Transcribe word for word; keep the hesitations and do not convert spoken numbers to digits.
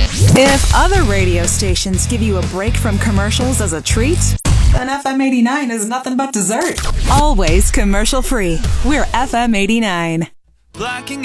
If other radio stations give you a break from commercials as a treat, then F M eighty-nine is nothing but dessert. Always commercial free. We're F M eighty-nine. Blocking